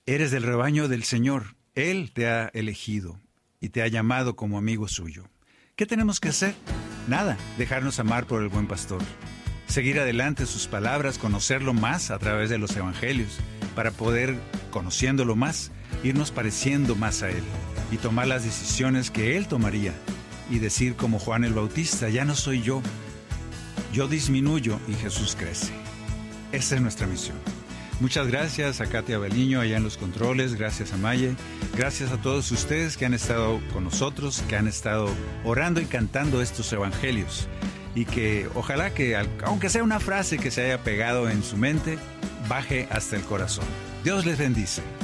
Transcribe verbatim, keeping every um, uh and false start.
Eres del rebaño del Señor. Él te ha elegido y te ha llamado como amigo suyo. ¿Qué tenemos que hacer? Nada, dejarnos amar por el buen pastor. Seguir adelante sus palabras, conocerlo más a través de los evangelios, para poder, conociéndolo más, irnos pareciendo más a él y tomar las decisiones que él tomaría y decir como Juan el Bautista, ya no soy yo, yo disminuyo y Jesús crece. Esa es nuestra misión. Muchas gracias a Katia Baliño allá en los controles, gracias a Maye, gracias a todos ustedes que han estado con nosotros, que han estado orando y cantando estos evangelios, y que ojalá que, aunque sea una frase que se haya pegado en su mente, baje hasta el corazón. Dios les bendice.